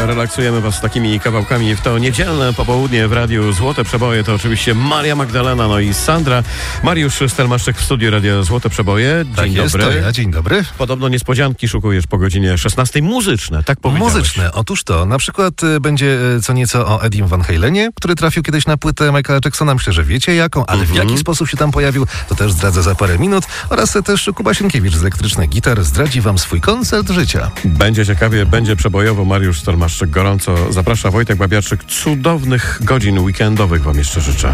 relaksujemy was takimi kawałkami w to niedzielne popołudnie w Radiu Złote Przeboje. To oczywiście Maria Magdalena, no i Sandra. Mariusz Stelmaszczyk w studiu Radia Złote Przeboje. Dzień dobry. To ja, dzień dobry. Podobno niespodzianki szukujesz po godzinie 16. Muzyczne, tak powiedziałeś. Muzyczne, otóż to. Na przykład będzie co nieco o Edim Van Halenie, który trafił kiedyś na płytę Michaela Jacksona. Myślę, że wiecie jaką, ale w jaki sposób się tam pojawił, to też zdradzę za parę minut. Oraz też Kuba Sienkiewicz z Elektrycznych Gitar zdradzi wam swój koncert życia. Będzie ciekawie, będzie przebojowo. Mariusz Stelmaszczyk gorąco zaprasza. Wojtek Babiarczyk, cudownych godzin weekendowych wam jeszcze życzę.